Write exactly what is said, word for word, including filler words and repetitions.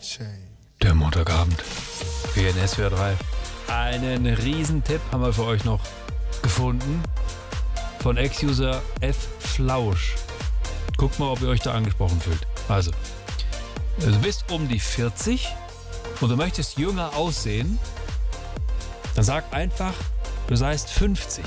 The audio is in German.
Der Montagabend. Hier in S W R drei. Einen Riesentipp haben wir für euch noch gefunden. Von Ex-User F. Flausch. Guckt mal, ob ihr euch da angesprochen fühlt. Also, du bist um die vierzig und du möchtest jünger aussehen. Dann sag einfach, du seist fünfzig.